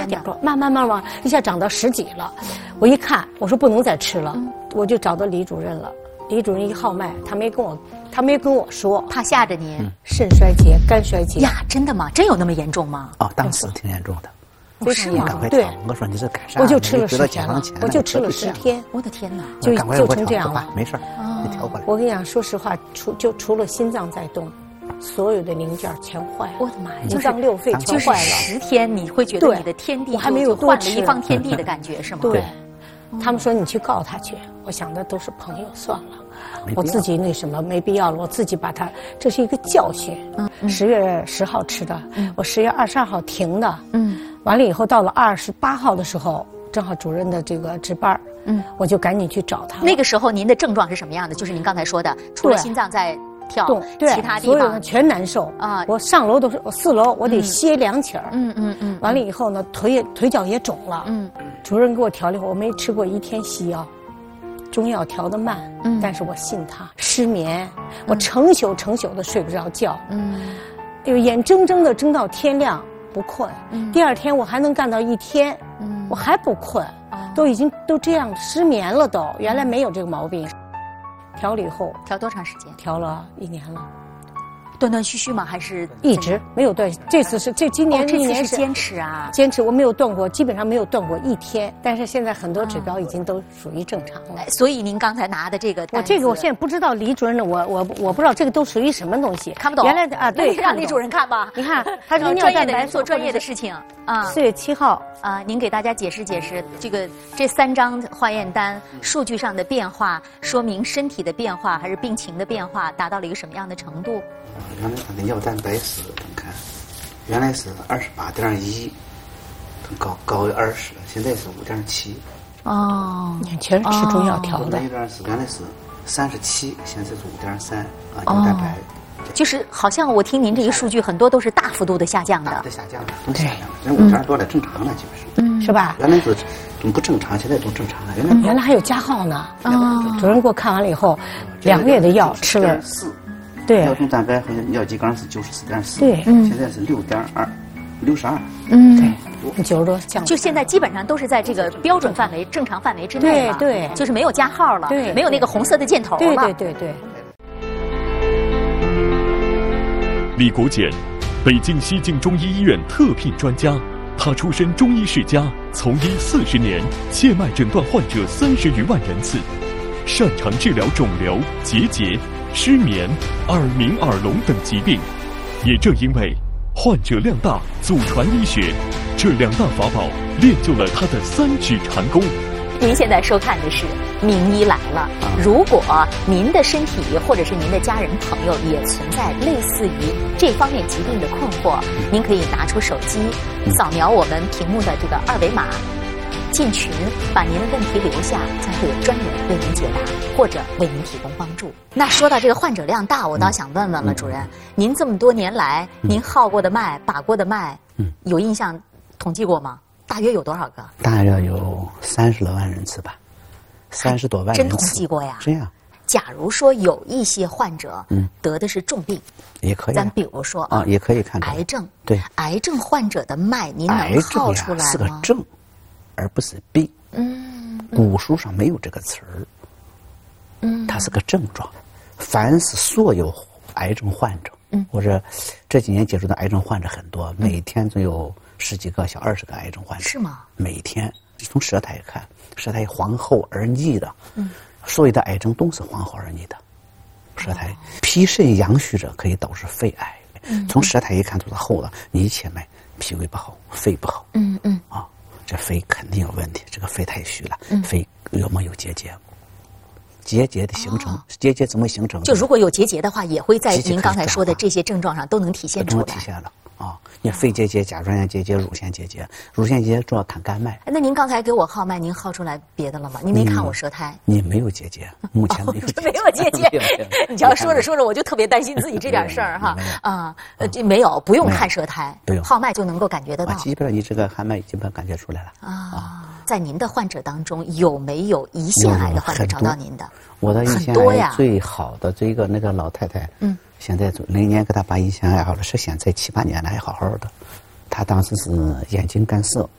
点多，慢慢一下长到10几了。我一看，我说不能再吃了，我就找到李主任了。李主任一号脉，他没跟我说， 怕吓着您。 肾衰竭、肝衰竭呀，真的吗？真有那么严重吗？ 哦，当时挺严重的。 是吗？ 对，我说你这干啥？ 我就吃了10天了，我就吃了10天。 我的天哪！ 就成这样了。 没事，你调过来。 我跟你讲，说实话，除了心脏在动，所有的零件全坏了。 我的妈呀！ 五脏六肺全坏了。 10天，你会觉得你的天地我还没有换了一方天地的感觉，是吗？ 对。他们说你去告他去，我想的都是朋友，算了。我自己那什么没必要了，我自己把它，这是一个教训。10月10号吃的，我10月22号停的。完了以后到了28号的时候，正好主任的这个值班，我就赶紧去找他。 那个时候您的症状是什么样的？就是您刚才说的，除了心脏在跳，其他地方所有的全难受啊！我上楼都是，我4楼我得歇2起儿。完了以后呢，腿脚也肿了。主任给我调了以后，我没吃过1天西药。中药调得慢，但是我信他。失眠，我成宿的睡不着觉，眼睁睁的睁到天亮不困，第2天我还能干到1天，我还不困，都这样失眠了都，原来没有这个毛病。调了以后， 调多长时间？ 调了1年了。 断断续续吗？还是一直没有断？这次是今年 1年是坚持啊， 坚持，我没有断过，基本上没有断过1天。但是现在很多指标已经都属于正常了。 所以您刚才拿的这个， 我现在不知道李主任的，我不知道这个都属于什么东西， 看不懂。 原来啊，对， 让李主任看吧。 你看，他是专业的人做专业的事情啊。 4月7号啊，您给大家解释这3张化验单数据上的变化，说明身体的变化还是病情的变化达到了一个什么样的程度？ 原来他的尿蛋白质，你看，原来是28.1，高于20，现在是5.7。 哦， 你全是吃中药调的。 原来是37，现在是5.3啊，尿蛋白。 就是好像我听您这个数据，很多都是大幅度的下降的。 大的下降了，都下降了，人5点多了，正常了，基本上。 是吧？ 原来是不正常，现在都正常了。 原来还有加号呢。主任给我看完了以后，2个月的药吃了 4。 对， 尿中蛋白和尿激缸是94.4， 对， 现在是62， 对，90多降。 就现在基本上都是在这个标准范围、正常范围之内了。 对， 就是没有加号了， 对， 没有那个红色的箭头了。 对。 李国简，北京西京中医医院特聘专家，他出身中医世家，从医40年，切脉诊断患者30余万人次，擅长治疗肿瘤、结节、失眠、耳鸣、耳聋等疾病。也正因为患者量大，祖传医学，这2大法宝练就了他的3指禅功。 您现在收看的是《名医来了》。如果您的身体或者是您的家人朋友也存在类似于这方面疾病的困惑，您可以拿出手机，扫描我们屏幕的这个2维码，进群，把您的问题留下，将会有专人为您解答或者为您提供帮助。那说到这个患者量大，我倒想问问了，主任，您这么多年来，您号过的脉、把过的脉，有印象统计过吗？大约有多少个？ 大约有30多万人次吧，30多万人次。 真统计过呀？ 这样。 假如说有一些患者，得的是重病， 也可以。 咱比如说也可以看到癌症。 对， 癌症患者的脉，您能号出来吗？ 是个症，而不是病。古书上没有这个词儿。它是个症状。凡是所有癌症患者，或者这几年接触的癌症患者很多，每天总有10几个、小20个癌症患者。 是吗？ 每天从舌苔看，舌苔黄厚而腻的，所有的癌症都是黄厚而腻的。舌苔脾肾阳虚者可以导致肺癌，从舌苔一看都是厚的，你一切脉，脾胃不好，肺不好。这肺肯定有问题，这个肺太虚了，肺有没有结节？结节的形成，结节怎么形成？ 就如果有结节的话，也会在您刚才说的这些症状上都能体现出来。 体现了啊！你肺结节、甲状腺结节、乳腺结节，乳腺结节主要看肝脉。 那您刚才给我号脉，您号出来别的了吗？您没看我舌苔？ 你没有结节，目前没有结节。 没有结节。你瞧，说着说着，我就特别担心自己这点事儿哈。这没有，不用看舌苔， 不用号脉就能够感觉得到。 基本上你这个号脉基本感觉出来了在您的患者当中，有没有胰腺癌的患者找到您的？ 我的胰腺癌最好的这个那个老太太，现在那年给她把胰腺癌好了，是现在7、8年了还好好的。她当时是眼睛干涩，